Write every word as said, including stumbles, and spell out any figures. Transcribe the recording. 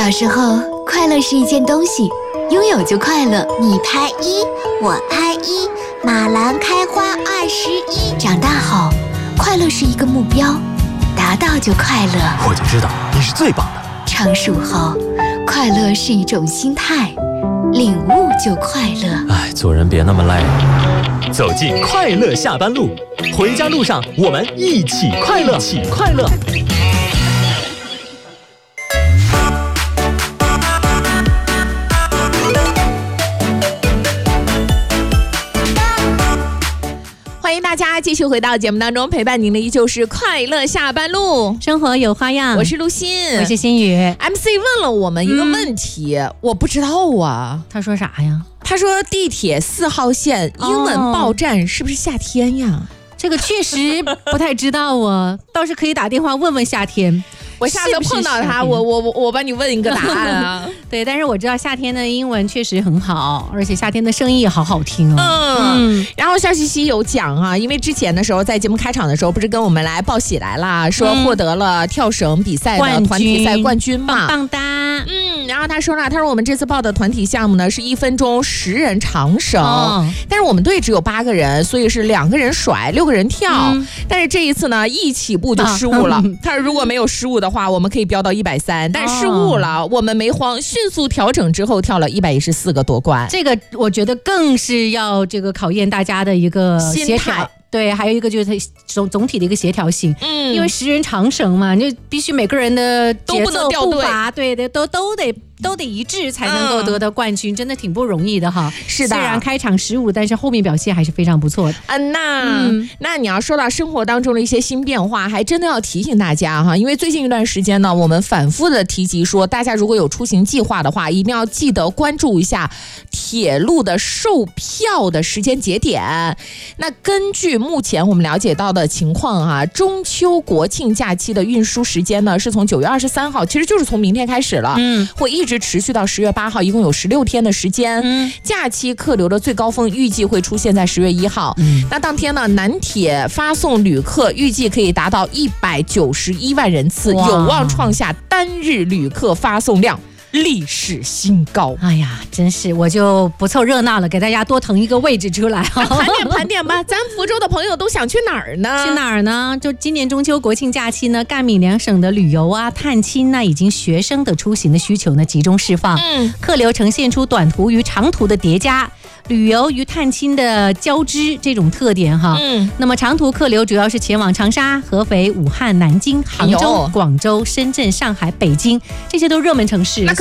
小时候，快乐是一件东西，拥有就快乐。 你拍一，我拍一，马兰开花二十一。 长大后，快乐是一个目标，达到就快乐。 我就知道你是最棒的。 成熟后，快乐是一种心态，领悟就快乐。 哎，做人别那么累。走进快乐下班路，回家路上我们一起快乐，一起快乐。 欢迎大家继续回到节目当中，陪伴您的依旧是快乐下班路， 生活有花样。 我是陆欣， 我是心雨。 M C 问了我们一个问题，嗯、我不知道啊。 他说啥呀？ 他说地铁四号线英文报站是不是夏天呀？ 哦、这个确实不太知道啊，倒是可以打电话问问夏天。 我下次碰到他，我我我我帮你问一个答案啊。 对，但是我知道夏天的英文确实很好，而且夏天的声音也好好听哦。 嗯，嗯然后肖西西有讲啊，因为之前的时候在节目开场的时候，不是跟我们来报喜来啦，说获得了跳绳比赛的团体赛冠军嘛， 棒棒哒。 嗯，然后他说了，他说我们这次报的团体项目呢是一分钟十人长绳，哦、但是我们队只有八个人，所以是两个人甩，六个人跳。嗯、但是这一次呢，一起步就失误了。啊、他说如果没有失误的话，我们可以飙到一百三，但失误了，哦、我们没慌，迅速调整之后跳了一百一十四个夺冠。 这个我觉得更是要这个考验大家的一个协调。对，还有一个就是总总体的一个协调性，嗯，因为十人长绳嘛，你就必须每个人的节奏步伐，对的，都都得都得一致才能够得到冠军，嗯、真的挺不容易的哈。 是的， 虽然开场失误，但是后面表现还是非常不错的。 啊，那、嗯、那你要说到生活当中的一些新变化，还真的要提醒大家哈，因为最近一段时间呢，我们反复的提及说，大家如果有出行计划的话，一定要记得关注一下铁路的售票的时间节点。那根据目前我们了解到的情况啊，中秋国庆假期的运输时间呢，是从九月二十三号，其实就是从明天开始了，嗯，会一直持续到十月八号，一共有十六天的时间。嗯，假期客流的最高峰预计会出现在十月一号。嗯，那当天呢，南铁发送旅客预计可以达到一百九十一万人次，有望创下单日旅客发送量历史新高。 哎呀，真是我就不凑热闹了，给大家多腾一个位置出来。 盘点盘点吧，咱福州的朋友都想去哪儿呢？ 去哪儿呢？就今年中秋国庆假期呢，赣闽两省的旅游啊、探亲呢，以及学生的出行的需求呢，集中释放。嗯，客流呈现出短途与长途的叠加。旅游与探亲的交织这种特点哈，嗯，那么长途客流主要是前往长沙、合肥、武汉、南京、杭州、广州、深圳、上海、北京，这些都热门城市。